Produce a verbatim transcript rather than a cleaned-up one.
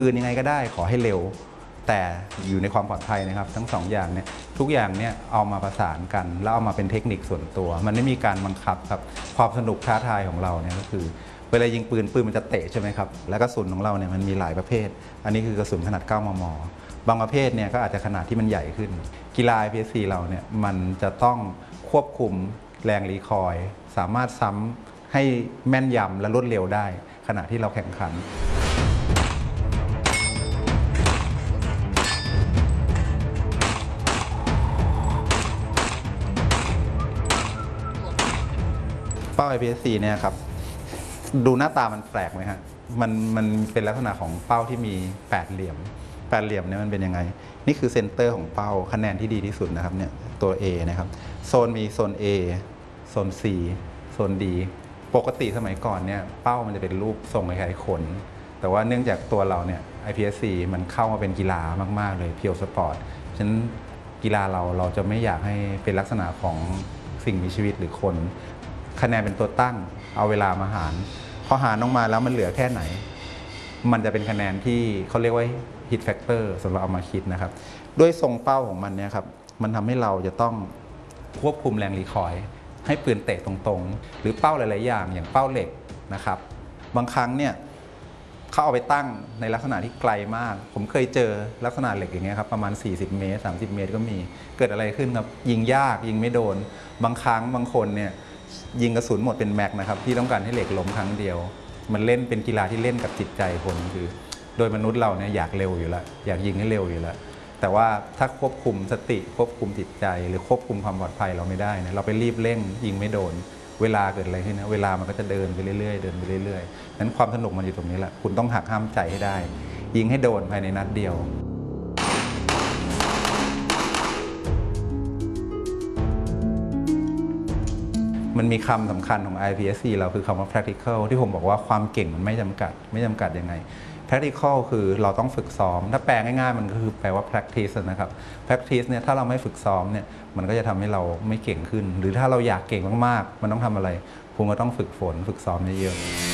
ปืนยังไงก็ได้ขอให้เร็วแต่อยู่ในความปลอดภัยนะครับทั้งสองอย่างเนี่ยทุกอย่างเนี่ยเอามาประสานกันแล้วเอามาเป็นเทคนิคส่วนตัวมันไม่มีการบังคับครับความสนุกท้าทายของเราเนี่ยก็คือเวลายิงปืนปืนมันจะเตะใช่ไหมครับแล้วกระสุนของเราเนี่ยมันมีหลายประเภทอันนี้คือกระสุนขนาดเก้ามม.บางประเภทเนี่ยก็อาจจะขนาดที่มันใหญ่ขึ้นกีฬา ไอ พี เอส ซี เราเนี่ยมันจะต้องควบคุมแรงรีคอยล์สามารถซ้ำให้แม่นยำและรวดเร็วได้ขณะที่เราแข่งขันเป้า ไอ พี เอส ซี เนี่ยครับดูหน้าตามันแปลกไหมฮะมันมันเป็นลักษณะของเป้าที่มีแปดเหลี่ยมแปดเหลี่ยมเนี่ยมันเป็นยังไงนี่คือเซนเตอร์ของเป้าคะแนนที่ดีที่สุดนะครับเนี่ยตัว A นะครับโซนมีโซน A โซน C โซน D ปกติสมัยก่อนเนี่ยเป้ามันจะเป็นรูปทรงคล้ายๆคนแต่ว่าเนื่องจากตัวเราเนี่ย ไอ พี เอส ซี มันเข้ามาเป็นกีฬามากๆเลยเพียวสปอร์ตฉะนั้นกีฬาเราเราจะไม่อยากให้เป็นลักษณะของสิ่งมีชีวิตหรือคนคะแนนเป็นตัวตั้งเอาเวลามาหารพอหารออกมาแล้วมันเหลือแค่ไหนมันจะเป็นคะแนนที่เขาเรียกว่า hit factor สำหรับเอามาคิดนะครับด้วยทรงเป้าของมันเนี่ยครับมันทำให้เราจะต้องควบคุมแรงรีคอยล์ให้ปืนเตะตรงๆหรือเป้าหลายๆอย่างอย่างเป้าเหล็กนะครับบางครั้งเนี่ยเขาเอาไปตั้งในลักษณะที่ไกลมากผมเคยเจอลักษณะเหล็กอย่างเงี้ยครับประมาณสี่สิบเมตรสามสิบเมตรก็มีเกิดอะไรขึ้นครับยิงยากยิงไม่โดนบางครั้งบางคนเนี่ยยิงกระสุนหมดเป็นแม็กนะครับที่ต้องการให้เหล็กล้มครั้งเดียวมันเล่นเป็นกีฬาที่เล่นกับจิตใจคนคือโดยมนุษย์เราเนี่ยอยากเร็วอยู่แล้วอยากยิงให้เร็วอยู่แล้วแต่ว่าถ้าควบคุมสติควบคุมจิตใจหรือควบคุมความปลอดภัยเราไม่ได้นะเราไปรีบเร่งยิงไม่โดนเวลาเกิดอะไรขึ้นนะเวลามันก็จะเดินไปเรื่อยๆเดินไปเรื่อยๆนั้นความสนุกมันอยู่ตรงนี้แหละคุณต้องหักห้ามใจให้ได้ยิงให้โดนภายในนัดเดียวมันมีคำสำคัญของ ไอ พี เอส ซี เราคือคำว่า practical ที่ผมบอกว่าความเก่งมันไม่จำกัดไม่จำกัดยังไง practical คือเราต้องฝึกซ้อมถ้าแปลง่ายๆมันก็คือแปลว่า practice นะครับ practice เนี่ยถ้าเราไม่ฝึกซ้อมเนี่ยมันก็จะทำให้เราไม่เก่งขึ้นหรือถ้าเราอยากเก่งมากๆมันต้องทำอะไรคุณก็ต้องฝึกฝนฝึกซ้อมเยอะๆ